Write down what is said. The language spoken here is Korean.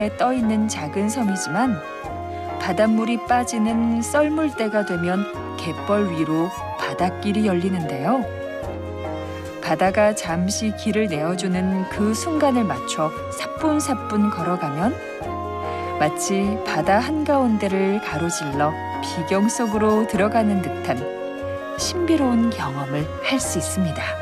떠 있는 작은 섬이지만 바닷물이 빠지는 썰물 때가 되면 갯벌 위로 바닷길이 열리는데요. 바다가 잠시 길을 내어주는 그 순간을 맞춰 사뿐사뿐 걸어가면 마치 바다 한가운데를 가로질러 비경 속으로 들어가는 듯한 신비로운 경험을 할 수 있습니다.